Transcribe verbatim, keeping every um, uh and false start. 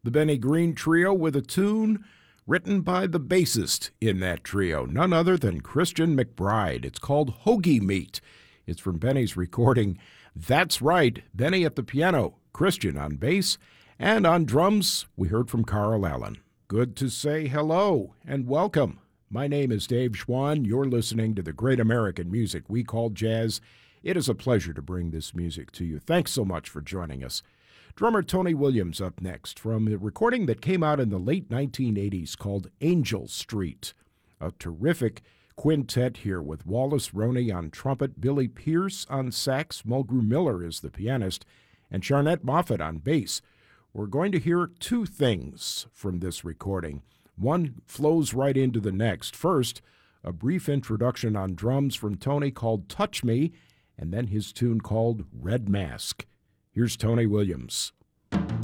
The Benny Green Trio with a tune written by the bassist in that trio, none other than Christian McBride. It's called Hoagie Meat. It's from Benny's recording. That's right, Benny at the piano, Christian on bass, and on drums, we heard from Carl Allen. Good to say hello and welcome. My name is Dave Schwann. You're listening to the great American music we call jazz. It is a pleasure to bring this music to you. Thanks so much for joining us. Drummer Tony Williams up next from a recording that came out in the late nineteen eighties called Angel Street. A terrific quintet here with Wallace Roney on trumpet, Billy Pierce on sax, Mulgrew Miller is the pianist, and Charnette Moffett on bass. We're going to hear two things from this recording. One flows right into the next. First, a brief introduction on drums from Tony called Touch Me, and then his tune called Red Mask. Here's Tony Williams.